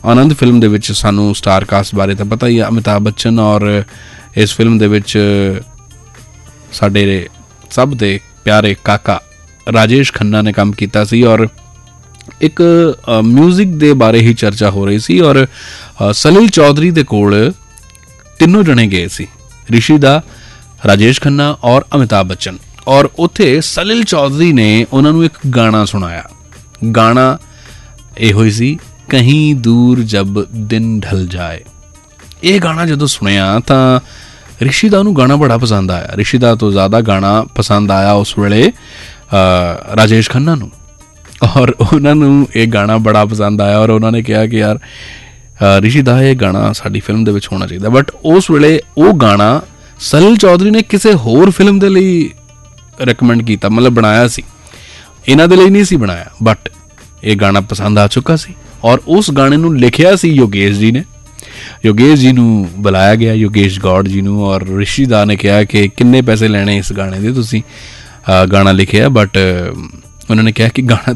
ਆਨੰਦ film ਦੇ ਵਿੱਚ ਸਾਨੂੰ ਸਟਾਰ ਕਾਸਟ ਬਾਰੇ ਤਾਂ ਪਤਾ ਹੀ ਆ, ਅਮਿਤਾਭ ਬੱਚਨ ਔਰ ਇਸ ਫਿਲਮ ਦੇ ਵਿੱਚ ਸਾਡੇ ਸਭ ਦੇ ਪਿਆਰੇ ਕਾਕਾ ਰਾਜੇਸ਼ ਖੰਨਾ ਨੇ ਕੰਮ ਕੀਤਾ ਸੀ। ਔਰ ਇੱਕ ਮਿਊਜ਼ਿਕ ਦੇ ਬਾਰੇ ਹੀ ਚਰਚਾ ਹੋ ਰਹੀ ਸੀ ਔਰ ਸਲੀਲ ਚੌਧਰੀ ਦੇ ਕੋਲ ਤਿੰਨੋਂ ਜਣੇ ਗਏ ਸੀ, ਰਿਸ਼ੀ ਦਾ, ਰਾਜੇਸ਼ ਖੰਨਾ ਔਰ ਅਮਿਤਾਭ ਬੱਚਨ। ਔਰ ਉੱਥੇ ਸਲੀਲ ਚੌਧਰੀ ਨੇ ਉਹਨਾਂ ਨੂੰ ਇੱਕ ਗਾਣਾ ਸੁਣਾਇਆ। ਗਾਣਾ ਇਹੋ ਹੀ ਸੀ, ਕਹੀਂ ਦੂਰ ਜਬ ਦਿਨ ਢਲ ਜਾਏ। ਇਹ ਗਾਣਾ ਜਦੋਂ ਸੁਣਿਆ ਤਾਂ ਰਿਸ਼ੀ ਦਾ ਉਹਨੂੰ ਗਾਣਾ ਬੜਾ ਪਸੰਦ ਆਇਆ। ਰਿਸ਼ੀ ਦਾ ਤੋਂ ਜ਼ਿਆਦਾ ਗਾਣਾ ਪਸੰਦ ਆਇਆ ਉਸ ਵੇਲੇ ਰਾਜੇਸ਼ ਖੰਨਾ ਨੂੰ, ਔਰ ਉਹਨਾਂ ਨੂੰ ਇਹ ਗਾਣਾ ਬੜਾ ਪਸੰਦ ਆਇਆ ਔਰ ਉਹਨਾਂ ਨੇ ਕਿਹਾ ਕਿ ਯਾਰ ਰਿਸ਼ੀ ਦਾ ਇਹ ਗਾਣਾ ਸਾਡੀ ਫਿਲਮ ਦੇ ਵਿੱਚ ਹੋਣਾ ਚਾਹੀਦਾ। ਬਟ ਉਸ ਵੇਲੇ ਉਹ ਗਾਣਾ ਸਲੀਲ ਚੌਧਰੀ ਨੇ ਕਿਸੇ ਹੋਰ ਫਿਲਮ ਦੇ ਲਈ ਰਿਕਮੈਂਡ ਕੀਤਾ, ਮਤਲਬ ਬਣਾਇਆ ਸੀ, ਇਹਨਾਂ ਦੇ ਲਈ ਨਹੀਂ ਸੀ ਬਣਾਇਆ। ਬਟ ਇਹ ਗਾਣਾ ਪਸੰਦ ਆ ਚੁੱਕਾ ਸੀ ਔਰ ਉਸ ਗਾਣੇ ਨੂੰ ਲਿਖਿਆ ਸੀ ਯੋਗੇਸ਼ ਜੀ ਨੇ। ਯੋਗੇਸ਼ ਜੀ ਨੂੰ ਬੁਲਾਇਆ ਗਿਆ, ਯੋਗੇਸ਼ ਗੌਡ ਜੀ ਨੂੰ, ਔਰ ਰਿਸ਼ੀ ਦਾ ਨੇ ਕਿਹਾ ਕਿ ਕਿੰਨੇ ਪੈਸੇ ਲੈਣੇ ਇਸ ਗਾਣੇ ਦੇ, ਤੁਸੀਂ ਗਾਣਾ ਲਿਖਿਆ। ਬਟ ਉਹਨਾਂ ਨੇ ਕਿਹਾ ਕਿ ਗਾਣਾ